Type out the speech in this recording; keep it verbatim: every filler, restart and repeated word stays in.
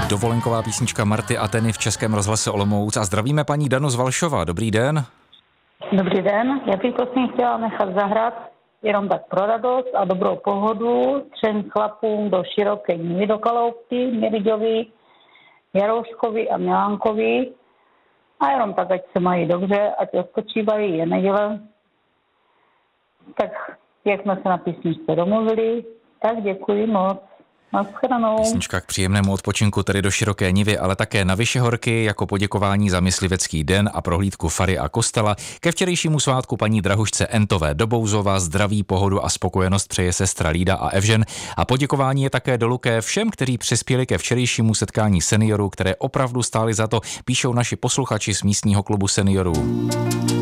Dovolenková písnička Marty Ateny v Českém rozhlase Olomouc a zdravíme paní Danu z Valšova. Dobrý den. Dobrý den, já bych prosím chtěla nechat zahrát jenom tak pro radost a dobrou pohodu třem chlapům do Široké Nivy do Kaloupky, Miriďovi, Jarouškovi a Milánkovi. A jenom tak, ať se mají dobře, ať odpočívají, je neděle. Tak jak jsme se na písničce domluvili, tak děkuji moc. Naschledanou. Písnička k příjemnému odpočinku tedy do Široké Nivy, ale také na Vyšehorky jako poděkování za myslivecký den a prohlídku fary a kostela. Ke včerejšímu svátku paní drahušce Entové do Bouzova zdraví, pohodu a spokojenost přeje sestra Lída a Evžen. A poděkování je také dolů ke všem, kteří přispěli ke včerejšímu setkání seniorů, které opravdu stály za to, píšou naši posluchači z místního klubu seniorů.